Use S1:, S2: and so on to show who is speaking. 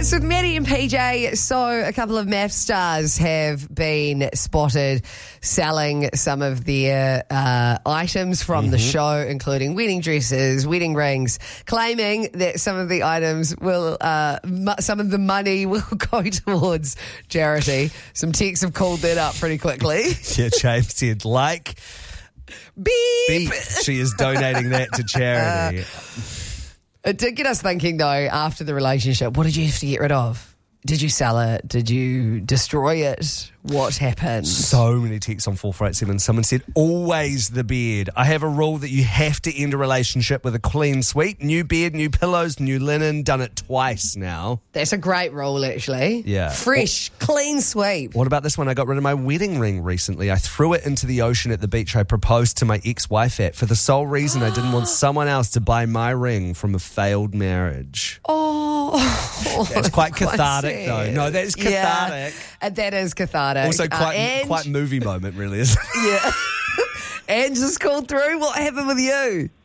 S1: It's with Maddie and PJ. So a couple of math stars have been spotted selling some of their items from the show, including wedding dresses, wedding rings, claiming that some of the items will, some of the money will go towards charity. Some texts have called that up pretty quickly.
S2: Yeah, James said,
S1: Beep.
S2: she is donating that to charity.
S1: It did get us thinking, though, after the relationship, what did you have to get rid of? Did you sell it? Did you destroy it? What happened?
S2: So many texts on 4487. Someone said, always the bed. I have a rule that you have to end a relationship with a clean sweep. New bed, new pillows, new linen. Done it twice now.
S1: That's a great rule, actually.
S2: Yeah.
S1: Fresh, clean sweep.
S2: What about this one? I got rid of my wedding ring recently. I threw it into the ocean at the beach I proposed to my ex-wife at for the sole reason I didn't want someone else to buy my ring from a failed marriage.
S1: Oh.
S2: That's quite cathartic,
S1: sad.
S2: though. No, that's cathartic.
S1: Yeah, that is cathartic.
S2: Also quite movie moment, really, isn't it?
S1: Yeah. Ange just called through. What happened with you?